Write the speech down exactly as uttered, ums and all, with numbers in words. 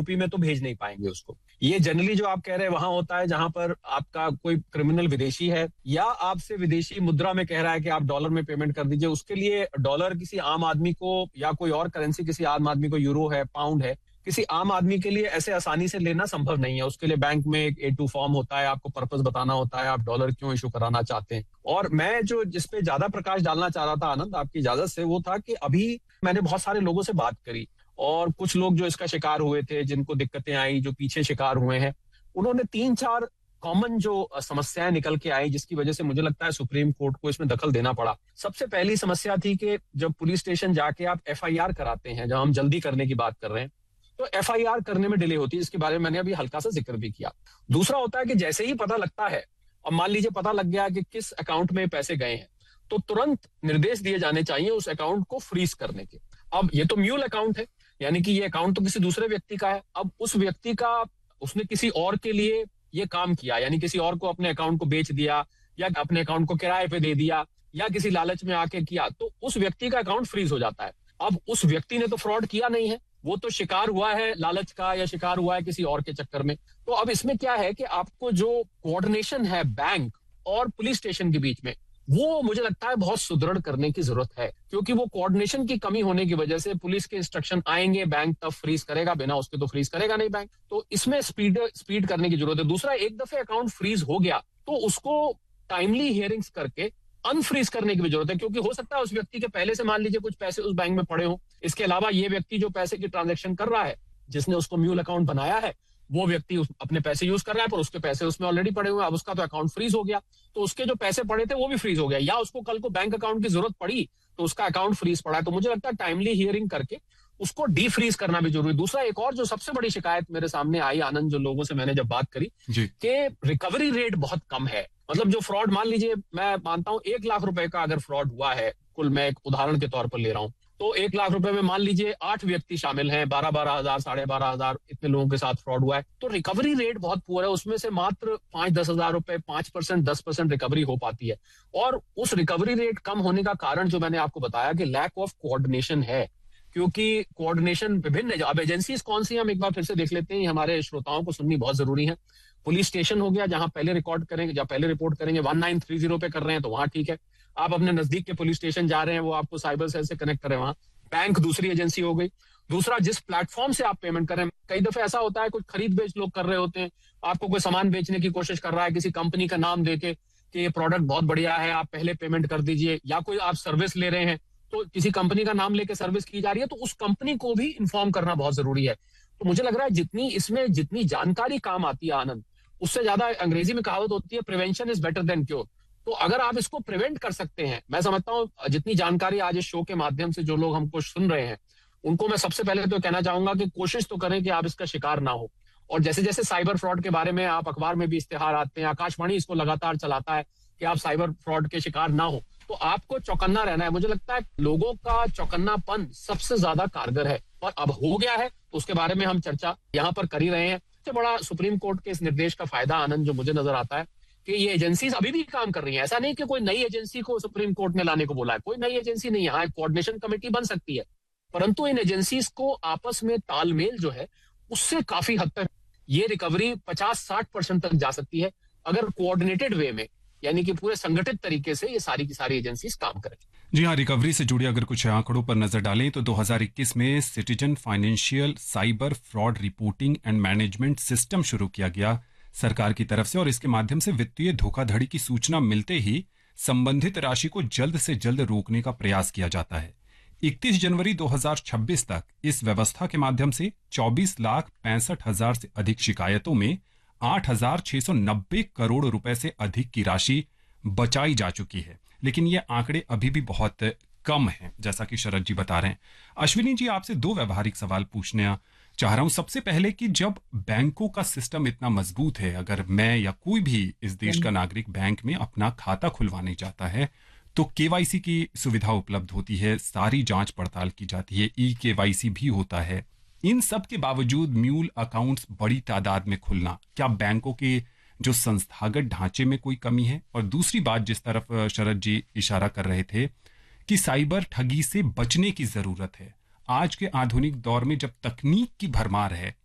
UP में तो भेज नहीं पाएंगे उसको। ये जनरली जो आप कह रहे हैं वहां होता है जहां पर आपका कोई क्रिमिनल विदेशी है या आपसे विदेशी मुद्रा में कह रहा है कि आप डॉलर में पेमेंट कर दीजिए, उसके लिए डॉलर किसी आम आदमी को या कोई और करेंसी किसी आम आदमी को, यूरो है, पाउंड है, किसी आम आदमी के लिए ऐसे आसानी से लेना संभव नहीं है। उसके लिए बैंक में एक ए टू फॉर्म होता है, आपको पर्पस बताना होता है, आप डॉलर क्यों इशू कराना चाहते हैं। और मैं जो जिस पे ज्यादा प्रकाश डालना चाह रहा था आनंद, आपकी इजाजत से, वो था कि अभी मैंने बहुत सारे लोगों से बात करी और कुछ लोग जो इसका शिकार हुए थे, जिनको दिक्कतें आई, जो पीछे शिकार हुए हैं, उन्होंने तीन चार कॉमन जो समस्याएं निकल के आई जिसकी वजह से मुझे लगता है सुप्रीम कोर्ट को इसमें दखल देना पड़ा। सबसे पहली समस्या थी कि जब पुलिस स्टेशन जाके आप एफ आई आर कराते हैं, जब हम जल्दी करने की बात कर रहे हैं, तो एफ आई आर करने में डिले होती है, इसके बारे में मैंने अभी हल्का सा जिक्र भी किया। दूसरा होता है कि जैसे ही पता लगता है, अब मान लीजिए पता लग गया कि किस अकाउंट में पैसे गए हैं, तो तुरंत निर्देश दिए जाने चाहिए उस अकाउंट को फ्रीज करने के। अब ये तो म्यूल अकाउंट है, यानी कि ये अकाउंट तो किसी दूसरे व्यक्ति का है। अब उस व्यक्ति का, उसने किसी और के लिए ये काम किया, यानी किसी और को अपने अकाउंट को बेच दिया या अपने अकाउंट को किराए पे दे दिया या किसी लालच में आके किया, तो उस व्यक्ति का अकाउंट फ्रीज हो जाता है। अब उस व्यक्ति ने तो फ्रॉड किया नहीं है, वो तो शिकार हुआ है लालच का या शिकार हुआ है किसी और के चक्कर में। तो अब इसमें क्या है कि आपको जो कोऑर्डिनेशन है बैंक और पुलिस स्टेशन के बीच में, वो मुझे लगता है बहुत सुदृढ़ करने की जरूरत है, क्योंकि वो कोऑर्डिनेशन की कमी होने की वजह से पुलिस के इंस्ट्रक्शन आएंगे, बैंक तब फ्रीज करेगा, बिना उसके तो फ्रीज करेगा नहीं बैंक। तो इसमें स्पीड स्पीड करने की जरूरत है। दूसरा, एक दफे अकाउंट फ्रीज हो गया तो उसको टाइमली हियरिंग्स करके अनफ्रीज करने की भी जरूरत है, क्योंकि हो सकता है उस व्यक्ति के पहले से मान लीजिए कुछ पैसे उस बैंक में पड़े हो। इसके अलावा ये व्यक्ति जो पैसे की ट्रांजैक्शन कर रहा है, जिसने उसको म्यूल अकाउंट बनाया है, वो व्यक्ति अपने पैसे यूज कर रहा है, पर उसके पैसे उसमें ऑलरेडी पड़े हुए हैं। अब उसका तो अकाउंट फ्रीज हो गया, तो उसके जो पैसे पड़े थे वो भी फ्रीज हो गया, या उसको कल को बैंक अकाउंट की जरूरत पड़ी तो उसका अकाउंट फ्रीज पड़ा है। तो मुझे लगता है टाइमली हियरिंग करके उसको डी फ्रीज करना भी जरूरी है। दूसरा, एक और जो सबसे बड़ी शिकायत मेरे सामने आई आनंद, जो लोगों से मैंने जब बात करी, कि रिकवरी रेट बहुत कम है। मतलब जो फ्रॉड, मान लीजिए मैं मानता हूं एक लाख रुपए का अगर फ्रॉड हुआ है कुल, मैं एक उदाहरण के तौर पर ले रहा हूं, तो एक लाख रुपए में मान लीजिए आठ व्यक्ति शामिल हैं, बारह बारह हजार साढ़े बारह हजार इतने लोगों के साथ फ्रॉड हुआ है, तो रिकवरी रेट बहुत पुअर है। उसमें से मात्र पांच दस हजार रुपए, पांच परसेंट दस परसेंट रिकवरी हो पाती है। और उस रिकवरी रेट कम होने का कारण जो मैंने आपको बताया कि लैक ऑफ कोऑर्डिनेशन है, क्योंकि कोऑर्डिनेशन विभिन्न, अब एजेंसीज कौन सी, हम एक बार फिर से देख लेते हैं, हमारे श्रोताओं को सुननी बहुत जरूरी है। पुलिस स्टेशन हो गया, जहां पहले रिकॉर्ड करेंगे या पहले रिपोर्ट करेंगे, वन नाइन थ्री जीरो पे कर रहे हैं तो वहां ठीक है। आप अपने नजदीक के पुलिस स्टेशन जा रहे हैं, वो आपको साइबर सेल से कनेक्ट करें, वहां बैंक दूसरी एजेंसी हो गई। दूसरा, जिस प्लेटफॉर्म से आप पेमेंट कर रहे हैं, कई दफे ऐसा होता है कुछ खरीद बेच लोग कर रहे होते हैं, आपको कोई सामान बेचने की कोशिश कर रहा है किसी कंपनी का नाम देके कि ये प्रोडक्ट बहुत बढ़िया है, आप पहले पेमेंट कर दीजिए, या कोई आप सर्विस ले रहे हैं तो किसी कंपनी का नाम लेके सर्विस की जा रही है, तो उस कंपनी को भी इन्फॉर्म करना बहुत जरूरी है। तो मुझे लग रहा है जितनी इसमें जितनी जानकारी काम आती है आनंद, उससे ज्यादा, अंग्रेजी में कहावत होती है prevention is better than cure. तो अगर आप इसको प्रिवेंट कर सकते हैं, मैं समझता हूं जितनी जानकारी आज इस शो के माध्यम से जो लोग हमको सुन रहे हैं, उनको मैं सबसे पहले तो कहना चाहूंगा कि कोशिश तो करें कि आप इसका शिकार ना हो। और जैसे जैसे साइबर फ्रॉड के बारे में आप अखबार में भी इश्तेहार आते हैं, आकाशवाणी इसको लगातार चलाता है कि आप साइबर फ्रॉड के शिकार ना हो, तो आपको चौकन्ना रहना है। मुझे लगता है लोगों का चौकन्नापन सबसे ज्यादा कारगर है, और अब हो गया है तो उसके बारे में हम चर्चा यहाँ पर कर ही रहे हैं। सबसे बड़ा सुप्रीम कोर्ट के इस निर्देश का फायदा आनंद जो मुझे नजर आता है कि ये एजेंसीज अभी भी काम कर रही हैं। ऐसा नहीं कि कोई नई एजेंसी को सुप्रीम कोर्ट ने लाने को बोला है, कोई नई एजेंसी नहीं है। हाँ, एक कोऑर्डिनेशन कमेटी बन सकती है, परंतु इन एजेंसीज को आपस में तालमेल जो है उससे काफी हद तक ये रिकवरी पचास साठ परसेंट तक जा सकती है, अगर कोऑर्डिनेटेड वे में, यानी कि पूरे संगठित तरीके से ये सारी की सारी एजेंसीज काम करें। जी हाँ, रिकवरी से जुड़े अगर कुछ आंकड़ों पर नजर डालें तो दो हज़ार इक्कीस में citizen financial cyber fraud reporting and management system शुरू किया गया सरकार की तरफ से, और इसके माध्यम से वित्तीय धोखाधड़ी की सूचना मिलते ही संबंधित राशि को जल्द से जल्द रोकने का प्रयास किया जाता है। इकतीस जनवरी दो हज़ार छब्बीस तक इस व्यवस्था के माध्यम से चौबीस लाख पैंसठ हजार से अधिक शिकायतों में आठ हजार छह सौ नब्बे करोड़ रुपए से अधिक की राशि बचाई जा चुकी है। लेकिन ये आंकड़े अभी भी बहुत कम हैं, जैसा कि शरद जी बता रहे हैं। अश्विनी जी, आपसे दो व्यवहारिक सवाल पूछने चाह रहा हूं। सबसे पहले कि जब बैंकों का सिस्टम इतना मजबूत है, अगर मैं या कोई भी इस देश का नागरिक बैंक में अपना खाता खुलवाने जाता है तो केवाईसी की सुविधा उपलब्ध होती है, सारी जांच पड़ताल की जाती है, ई केवाईसी भी होता है। इन सब के बावजूद म्यूल अकाउंट्स बड़ी तादाद में खुलना, क्या बैंकों के जो संस्थागत ढांचे में कोई कमी है? और दूसरी बात जिस तरफ शरद जी इशारा कर रहे थे कि साइबर ठगी से बचने की जरूरत है। आज के आधुनिक दौर में जब तकनीक की भरमार है